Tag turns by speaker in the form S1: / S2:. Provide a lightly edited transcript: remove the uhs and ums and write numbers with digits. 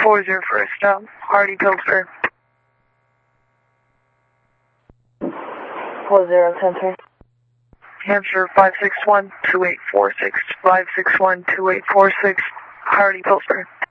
S1: 40 first stop, Hardy Pillsbury.
S2: 4010.
S1: Hampshire 561-2846, 561-2846, Hardy Pillsbury.